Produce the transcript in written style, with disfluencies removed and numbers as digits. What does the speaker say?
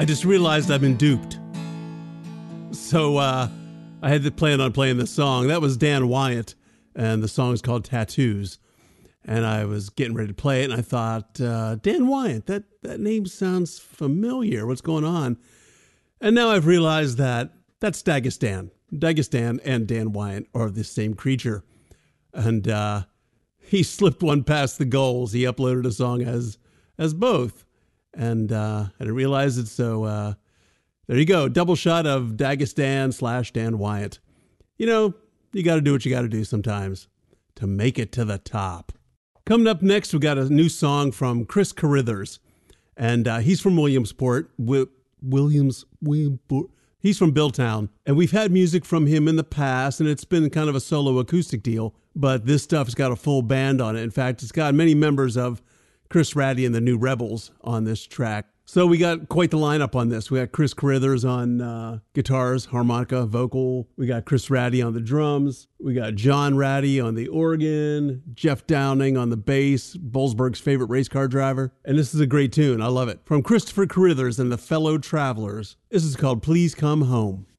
I just realized I've been duped. So I had to plan on playing this song. That was Dan Wyatt, and the song's called Tattoos. And I was getting ready to play it, and I thought, Dan Wyatt, that name sounds familiar. What's going on? And now I've realized that that's Dagestan. Dagestan and Dan Wyatt are the same creature. And he slipped one past the goals. He uploaded a song as both. And I didn't realize it, so there you go. Double shot of Dagestan / Dan Wyatt. You know, you got to do what you got to do sometimes to make it to the top. Coming up next, we got a new song from Chris Carithers. And he's from Williamsport. He's from Billtown. And we've had music from him in the past, and it's been kind of a solo acoustic deal. But this stuff's got a full band on it. In fact, it's got many members of Chris Ratty and the New Rebels on this track. So we got quite the lineup on this. We got Chris Carithers on guitars, harmonica, vocal. We got Chris Ratty on the drums. We got John Ratty on the organ. Jeff Downing on the bass, Bollesburg's favorite race car driver. And this is a great tune. I love it. From Christopher Carithers and the Fellow Travelers. This is called Please Come Home.